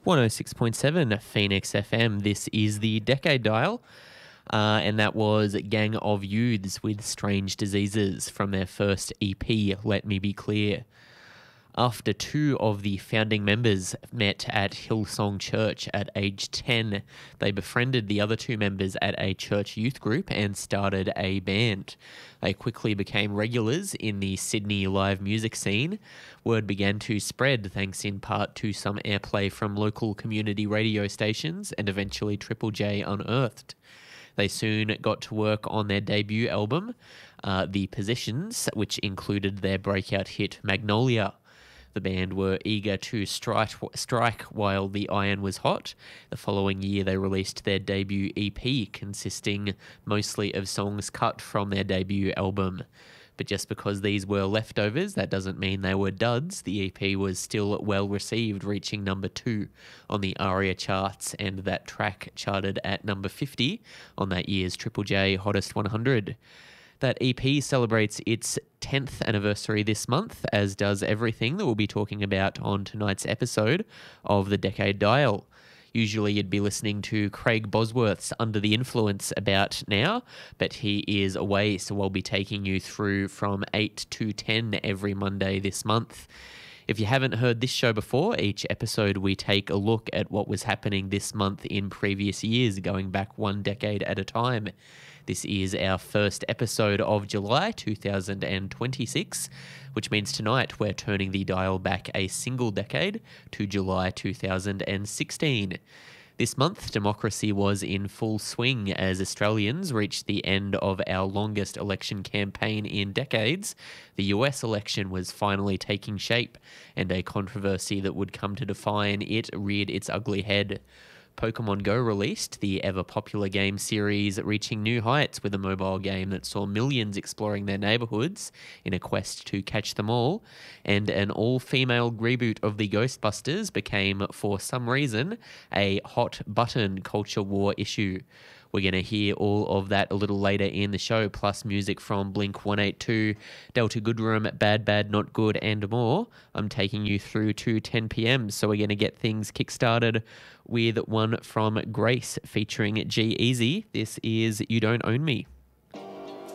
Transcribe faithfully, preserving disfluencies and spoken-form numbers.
one oh six point seven Phoenix F M. This is the Decade Dial, uh, and that was Gang of Youths with Strange Diseases from their first E P, Let Me Be Clear. After two of the founding members met at Hillsong Church at age ten, they befriended the other two members at a church youth group and started a band. They quickly became regulars in the Sydney live music scene. Word began to spread thanks in part to some airplay from local community radio stations and eventually Triple J Unearthed. They soon got to work on their debut album, uh, The Positions, which included their breakout hit Magnolia. The band were eager to strike, strike while the iron was hot. The following year, they released their debut E P, consisting mostly of songs cut from their debut album. But just because these were leftovers, that doesn't mean they were duds. The E P was still well received, reaching number two on the ARIA charts, and that track charted at number fifty on that year's Triple J Hottest one hundred. That E P celebrates its tenth anniversary this month, as does everything that we'll be talking about on tonight's episode of the Decade Dial. Usually you'd be listening to Craig Bosworth's Under the Influence about now, but he is away, so I'll be taking you through from eight to ten every Monday this month. If you haven't heard this show before, each episode we take a look at what was happening this month in previous years, going back one decade at a time. This is our first episode of July two thousand twenty-six, which means tonight we're turning the dial back a single decade to July two thousand sixteen. This month, democracy was in full swing as Australians reached the end of our longest election campaign in decades. The U S election was finally taking shape, and a controversy that would come to define it reared its ugly head. Pokemon Go released, the ever-popular game series reaching new heights with a mobile game that saw millions exploring their neighbourhoods in a quest to catch them all, and an all-female reboot of the Ghostbusters became, for some reason, a hot-button culture war issue. We're going to hear all of that a little later in the show, plus music from Blink one eighty-two, Delta Goodrem, Bad Bad Not Good, and more. I'm taking you through to ten p.m, so we're going to get things kickstarted with one from Grace featuring G-Eazy. This is You Don't Own Me.